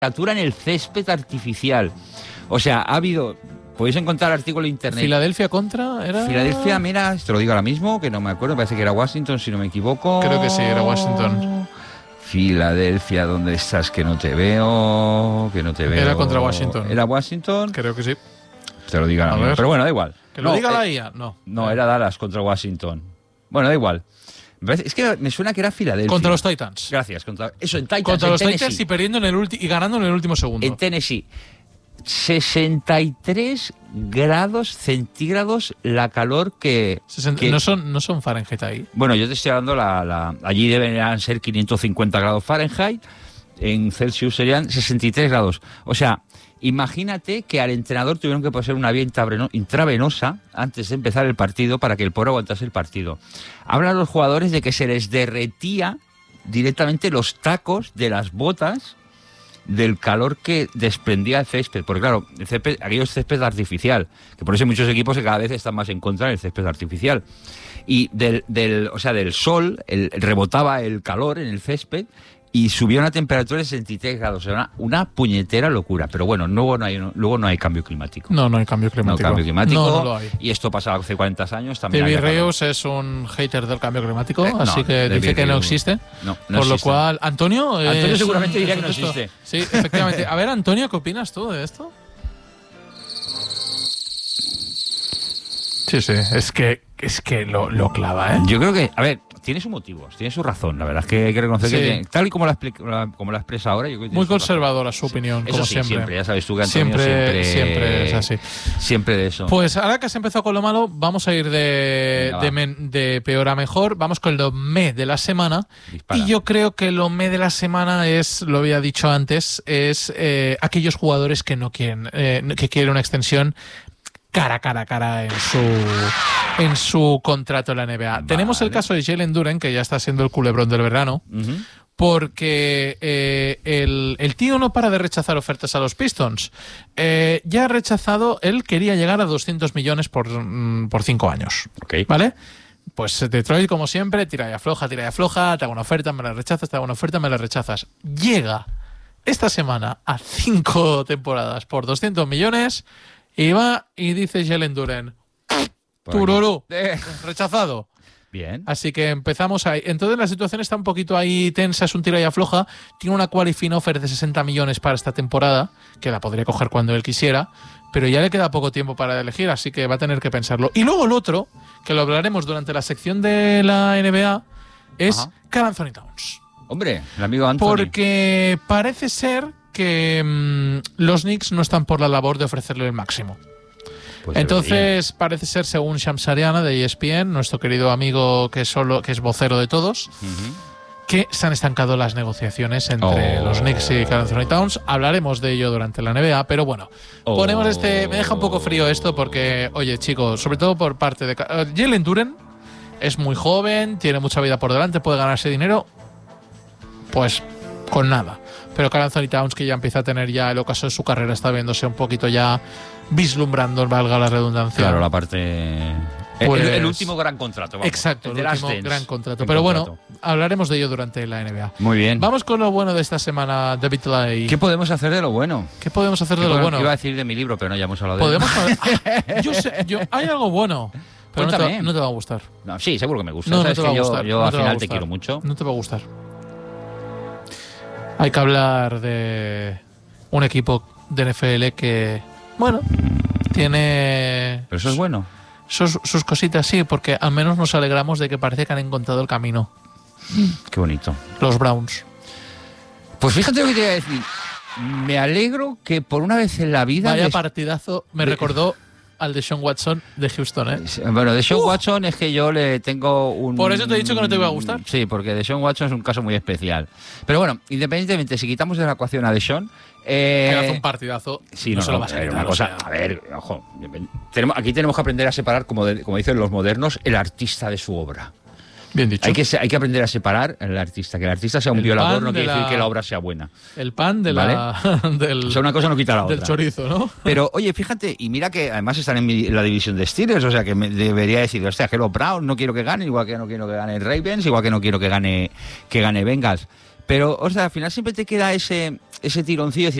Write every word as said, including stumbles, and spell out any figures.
temperatura en el césped artificial. O sea, ha habido... Podéis encontrar artículo en internet. ¿Filadelfia contra? ¿Era? Filadelfia, mira, te lo digo ahora mismo, que no me acuerdo, parece que era Washington, si no me equivoco. Creo que sí, era Washington. Filadelfia, ¿dónde estás? Que no te veo, que no te veo. Era contra Washington. ¿Era Washington? Creo que sí. Te lo digo ahora mismo, pero bueno, da igual. ¿Que lo no, diga eh, la I A? No. No, era Dallas contra Washington. Bueno, da igual. Es que me suena que era Filadelfia. Contra los Titans. Gracias. Contra, eso, en Titans. Contra en los Tennessee. Titans y, perdiendo en el ulti- y ganando en el último segundo. En Tennessee. sesenta y tres grados centígrados la calor que, sesenta, que... ¿No son, no son Fahrenheit ahí? Bueno, yo te estoy hablando, la, la, allí deberían ser quinientos cincuenta grados Fahrenheit, en Celsius serían sesenta y tres grados. O sea, imagínate que al entrenador tuvieron que poner una vía intravenosa antes de empezar el partido para que el pobre aguantase el partido. Hablan los jugadores de que se les derretía directamente los tacos de las botas del calor que desprendía el césped, porque claro, el césped, aquello es césped artificial, que por eso hay muchos equipos que cada vez están más en contra del césped artificial, y del, del, o sea, del sol el, rebotaba el calor en el césped y subió una temperatura de sesenta y tres grados, o sea, una, una puñetera locura, pero bueno, luego no hay, no, luego no hay cambio climático. No, no hay cambio climático. No hay cambio climático, no, no lo hay. Y esto pasaba hace cuarenta años también. David Reus es un hater del cambio climático, eh, así no, que David dice que no Reus, existe. No, no por existe. lo cual, Antonio... Antonio es seguramente un, diría es que no texto. existe. Sí, efectivamente. A ver, Antonio, ¿qué opinas tú de esto? Sí, sí, es que, es que lo, lo clava, ¿eh? Yo creo que, a ver, tiene sus motivos, tiene su razón, la verdad es que hay que reconocer Sí. que tiene, tal y como la, explica, como la expresa ahora, yo creo que tiene Muy su razón. conservadora su opinión, Eso como sí, siempre. siempre, ya sabes tú que Antonio siempre, siempre, siempre es así. Siempre de eso. Pues ahora que has empezado con lo malo, vamos a ir de, Venga, de, men- de peor a mejor. Vamos con lo me de la semana. Dispara. Y yo creo que lo me de la semana es, lo había dicho antes, es eh, aquellos jugadores que no quieren, eh, que quieren una extensión cara, cara, cara en su en su contrato en la N B A. Vale. Tenemos el caso de Jalen Duren, que ya está siendo el culebrón del verano. Uh-huh. Porque eh, el, el tío no para de rechazar ofertas a los Pistons. Eh, ya ha rechazado, él quería llegar a doscientos millones por, mm, por cinco años. Okay. ¿Vale? Pues Detroit, como siempre, tira y afloja, tira y afloja, te hago una oferta, me la rechazas, te hago una oferta, me la rechazas. Llega esta semana a cinco temporadas por doscientos millones y va y dice Jalen Duren, Por tururú, aquí. rechazado. Bien. Así que empezamos ahí. Entonces la situación está un poquito ahí tensa, es un tira y afloja. Tiene una qualifying offer de sesenta millones para esta temporada, que la podría coger cuando él quisiera, pero ya le queda poco tiempo para elegir, así que va a tener que pensarlo. Y luego el otro, que lo hablaremos durante la sección de la N B A, es Ajá. Karl Anthony Towns. Hombre, el amigo Anthony. Porque parece ser que mmm, los Knicks no están por la labor de ofrecerle el máximo. Pues Entonces debería. parece ser, según Shams Ariana de E S P N, nuestro querido amigo que, solo, que es vocero de todos, Uh-huh. que se han estancado las negociaciones entre Oh. los Knicks y Karl Anthony Towns. Hablaremos de ello durante la N B A, pero bueno, Oh. ponemos este... Me deja un poco frío esto porque, oye, chicos, sobre todo por parte de... uh, Jalen Duren es muy joven, tiene mucha vida por delante, puede ganarse dinero, pues con nada. Pero Karl Anthony Towns, que ya empieza a tener ya el ocaso de su carrera, está viéndose un poquito ya vislumbrando, valga la redundancia. Claro, la parte... Pues- el, el último gran contrato. Vamos. Exacto, el de Last último Dance. gran contrato. El Pero contrato. bueno, hablaremos de ello durante la N B A. Muy bien. Vamos con lo bueno de esta semana, David Lai. ¿Qué podemos hacer de lo bueno? ¿Qué podemos hacer de ¿Qué lo podemos- bueno? Iba a decir de mi libro, pero no, ya hemos hablado de Podemos. él. Ah, yo sé, yo, hay algo bueno, pero no te, Cuéntame. no te va a gustar. No, sí, seguro que me gusta. No, no Sabes te va que a yo, gustar. yo no al te va a final te gustar. quiero mucho. No te va a gustar. Hay que hablar de un equipo de N F L que, bueno, tiene Pero eso es bueno. sus, sus cositas, sí, porque al menos nos alegramos de que parece que han encontrado el camino. Qué bonito. Los Browns. Pues fíjate lo que te iba a decir. Me alegro que por una vez en la vida... Vaya les- partidazo, me de- recordó al de Sean Watson de Houston, ¿eh? Bueno, de Sean Uh. Watson es que yo le tengo un... Por eso te he dicho que no te iba a gustar. Sí, porque de Sean Watson es un caso muy especial. Pero bueno, independientemente, si quitamos de la ecuación a Deshaun... Eh, Que hace un partidazo. Sí, no, no, se lo no, vas a a ver, quitar, una o cosa, sea. a ver, ojo, tenemos, aquí tenemos que aprender a separar, como, de- como dicen los modernos, el artista de su obra. Bien dicho. Hay que, se- hay que aprender a separar el artista. Que el artista sea un El violador pan no de quiere decir la- que la obra sea buena. El pan de la, del, O sea, una cosa no quita la otra. del chorizo, ¿no? Pero, oye, fíjate, y mira que además están en, mi- en la división de Steelers, o sea, que me debería decir, hostia, que los Browns no quiero que gane, igual que no quiero que gane Ravens, igual que no quiero que gane, que gane Bengals. Pero, o sea, al final siempre te queda ese, ese tironcillo.